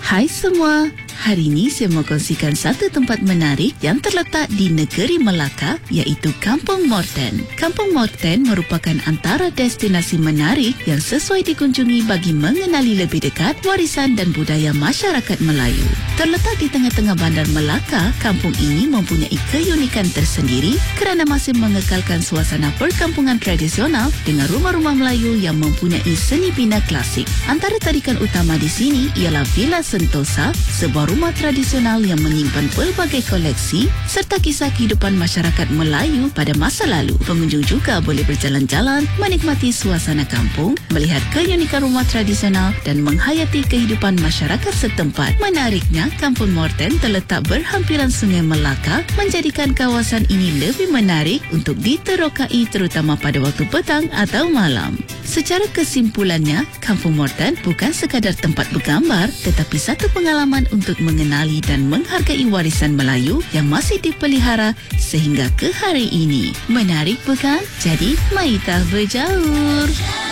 Hai semua, hari ini saya mau kongsikan satu tempat menarik yang terletak di negeri Melaka, iaitu Kampung Morten. Kampung Morten merupakan antara destinasi menarik yang sesuai dikunjungi bagi mengenali lebih dekat warisan dan budaya masyarakat Melayu. Terletak di tengah-tengah bandar Melaka, kampung ini mempunyai keunikan tersendiri kerana masih mengekalkan suasana perkampungan tradisional dengan rumah-rumah Melayu yang mempunyai seni bina klasik. Antara tarikan utama di sini ialah Villa Sentosa, sebuah rumah tradisional yang menyimpan pelbagai koleksi serta kisah kehidupan masyarakat Melayu pada masa lalu. Pengunjung juga boleh berjalan-jalan, menikmati suasana kampung, melihat keunikan rumah tradisional dan menghayati kehidupan masyarakat setempat. Menariknya, Kampung Morten terletak berhampiran Sungai Melaka, menjadikan kawasan ini lebih menarik untuk diterokai terutama pada waktu petang atau malam. Secara kesimpulannya, Kampung Morten bukan sekadar tempat bergambar, tetapi satu pengalaman untuk mengenali dan menghargai warisan Melayu yang masih dipelihara sehingga ke hari ini. Menarik bukan? Jadi, mari kita berjaur.